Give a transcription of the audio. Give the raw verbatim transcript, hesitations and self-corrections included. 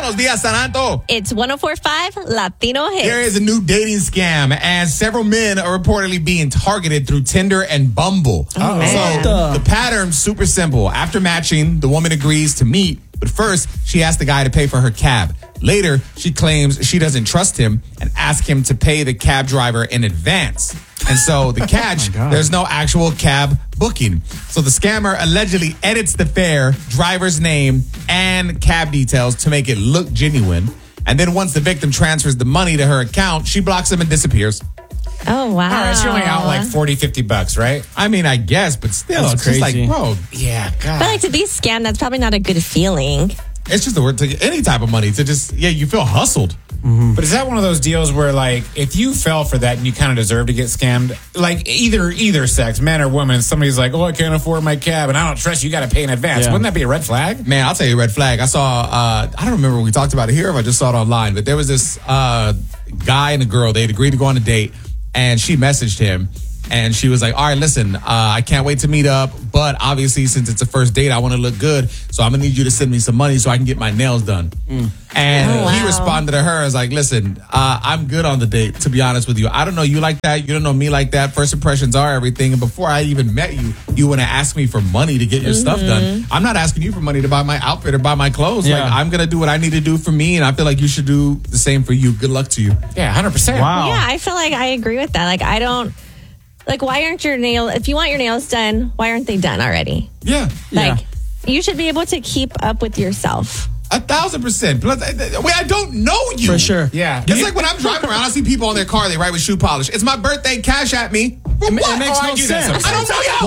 Buenos dias, Santo. It's one oh four point five Latino Hits. There is a new dating scam, and several men are reportedly being targeted through Tinder and Bumble. Oh, man. So the pattern's super simple. After matching, the woman agrees to meet, but first she asks the guy to pay for her cab. Later, she claims she doesn't trust him and asks him to pay the cab driver in advance. And so the catch, oh there's no actual cab booking. So the scammer allegedly edits the fare, driver's name, and cab details to make it look genuine. And then once the victim transfers the money to her account, she blocks him and disappears. Oh, wow. All right, so you're only out like forty, fifty bucks, right? I mean, I guess, but still, That's it's just crazy. like, bro, Yeah, God. But like to be scammed, that's probably not a good feeling. it's just the word to get any type of money to just, yeah, you feel hustled. But is that one of those deals where, like, if you fell for that and you kind of deserve to get scammed, like either either sex, man or woman, somebody's like, oh, I can't afford my cab and I don't trust you, got to pay in advance. Yeah. Wouldn't that be a red flag? Man, I'll tell you a red flag. I saw, uh, I don't remember when we talked about it here, if I just saw it online, but there was this uh, guy and a girl. They had agreed to go on a date, and she messaged him, and she was like, all right, listen, uh, I can't wait to meet up, but obviously, since it's a first date, I want to look good, so I'm going to need you to send me some money so I can get my nails done. Mm. And Oh, wow. he responded to her as like, listen, uh, I'm good on the date, to be honest with you. I don't know you like that. You don't know me like that. First impressions are everything. And before I even met you, you want to ask me for money to get your Mm-hmm. stuff done. I'm not asking you for money to buy my outfit or buy my clothes. Yeah. Like, I'm going to do what I need to do for me, and I feel like you should do the same for you. Good luck to you. Yeah, one hundred percent. Wow. Yeah, I feel like I agree with that. Like, I don't, like, why aren't your nails, if you want your nails done, why aren't they done already? Yeah. Like, you should be able to keep up with yourself. A thousand percent. Plus, I- wait, I don't know you. For sure. Yeah. It's like when I'm driving around, I see people on their car, they write with shoe polish. It's my birthday, cash at me. For It, what? it makes Oh, I no do that sense. sometimes. I don't know you.